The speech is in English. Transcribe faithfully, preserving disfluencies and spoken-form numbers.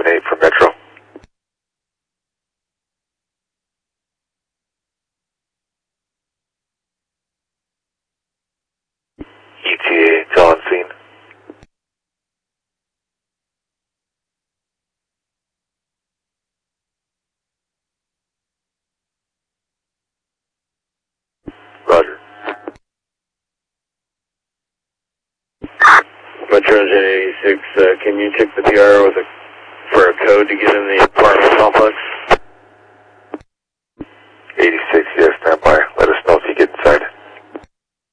eight for Metro. E T A, it's on scene. Roger. Metro J eighty-six, uh, can you check the P R with a, for a code to get in the